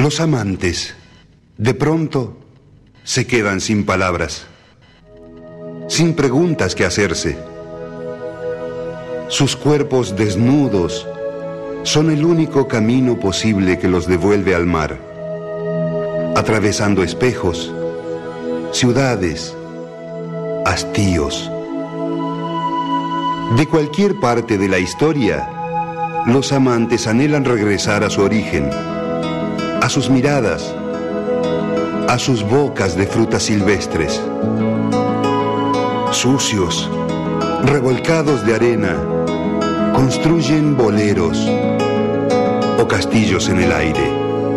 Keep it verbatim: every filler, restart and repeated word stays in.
Los amantes, de pronto, se quedan sin palabras, sin preguntas que hacerse. Sus cuerpos desnudos son el único camino posible que los devuelve al mar, atravesando espejos, ciudades, hastíos. De cualquier parte de la historia, los amantes anhelan regresar a su origen, a sus miradas, a sus bocas de frutas silvestres. Sucios, revolcados de arena, construyen boleros o castillos en el aire.